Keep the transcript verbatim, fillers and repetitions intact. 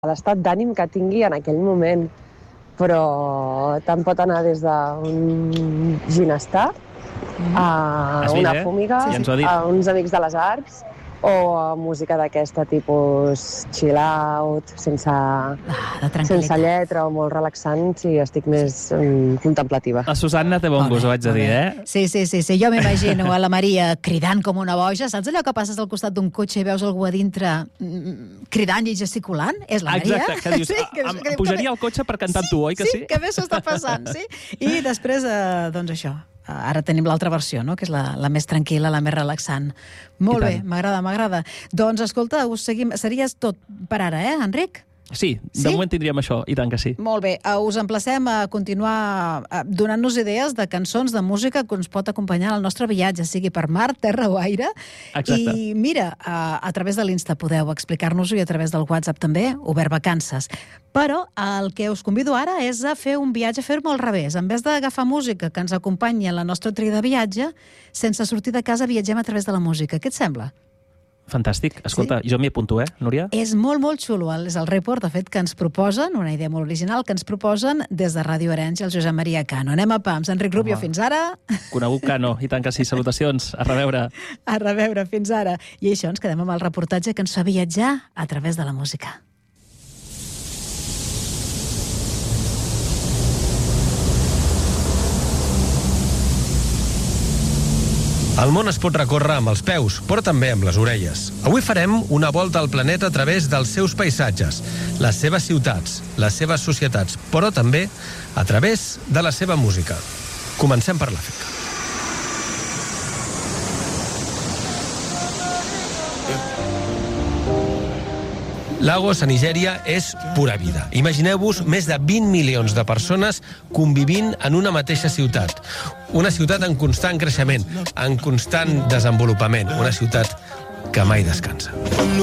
l'estat d'ànim que tingui en aquell moment. Però tant pot anar des d'un ginestar a Has vist, una eh? fúmiga, Ja ens ho ha dit. a uns amics de les arts, o a música d'aquesta tipus chill out, sense, Ah, de sense tranquil·litat. lletra o molt relaxant, si estic més um, contemplativa. La Susanna té bon Molt gust, bé, ho haig de molt dir, bé. eh? Sí, sí, sí, sí. Jo m'imagino a la Maria cridant com una boja. Saps allò que passes al costat d'un cotxe i veus algú a dintre mm, cridant i gesticulant? És la Maria. Exacte, que dius, Sí, que- em que diu, pujaria que al cotxe per cantar amb sí, tu, oi que sí? Sí, que bé s'ho està passant, sí. I després, eh, doncs això, ara tenim l'altra versió, no?, que és la, la més tranquil·la, la més relaxant. Molt I bé, tant. m'agrada, m'agrada. Doncs, escolta, us seguim... Series tot per ara, eh, Enric? Sí, de Sí? moment tindríem això, i tant que sí. Molt bé, uh, us emplacem a continuar uh, donant-nos idees de cançons, de música que ens pot acompanyar al nostre viatge, sigui per mar, terra o aire. Exacte. I mira, uh, a través de l'Insta podeu explicar-nos-ho i a través del WhatsApp també, obert vacances. Però el que us convido ara és a fer un viatge, a fer-ho al revés. En vez d'agafar música que ens acompanyi en la nostra tria de viatge, sense sortir de casa viatgem a través de la música. Què et sembla? Fantàstic. Escolta, jo m'hi apunto, eh, Núria? És molt, molt xulo. És el report, de fet, que ens proposen, una idea molt original, que ens proposen des de Ràdio Arenys i el Josep Maria Cano. Anem a pams. Enric Rubio, Home. fins ara. Conegut Cano, i tant que sí. Salutacions. A reveure. A reveure, fins ara. I això, ens quedem amb el reportatge que ens fa viatjar a través de la música. El món es pot recórrer amb els peus, però també amb les orelles. Avui farem una volta al planeta a través dels seus paisatges, les seves ciutats, les seves societats, però també a través de la seva música. Comencem per l'Àfrica. Lagos, a Nigèria, és pura vida. Imagineu-vos més de vint milions de persones convivint en una mateixa ciutat. Una ciutat en constant creixement, en constant desenvolupament. Una ciutat que mai descansa.